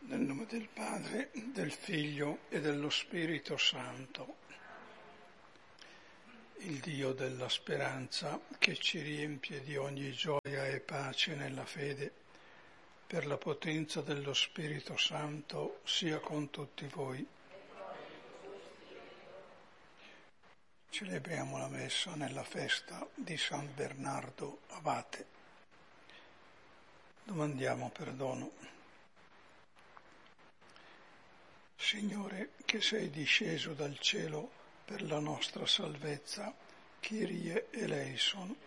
Nel nome del Padre, del Figlio e dello Spirito Santo. Il Dio della speranza, che ci riempie di ogni gioia e pace nella fede, per la potenza dello Spirito Santo, sia con tutti voi. Celebriamo la Messa nella festa di San Bernardo Abate. Domandiamo perdono. Signore, che sei disceso dal cielo per la nostra salvezza, Kyrie eleison.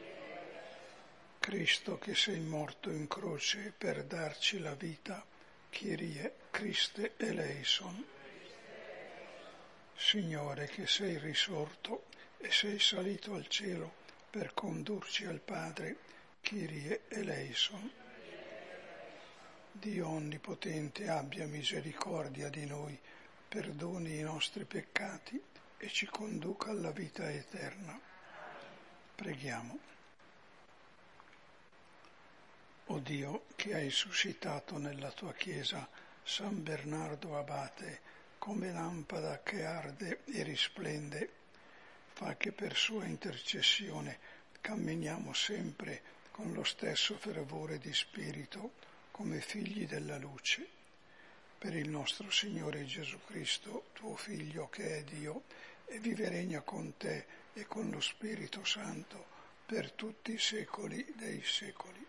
Cristo, che sei morto in croce per darci la vita, Kyrie Christe eleison. Signore, che sei risorto e sei salito al cielo per condurci al Padre, Kyrie eleison. Dio Onnipotente abbia misericordia di noi, perdoni i nostri peccati e ci conduca alla vita eterna. Preghiamo. O Dio, che hai suscitato nella tua Chiesa San Bernardo Abate come lampada che arde e risplende, fa che per sua intercessione camminiamo sempre con lo stesso fervore di spirito come figli della luce. Per il nostro Signore Gesù Cristo, tuo Figlio, che è Dio, e vive e regna con te e con lo Spirito Santo per tutti i secoli dei secoli.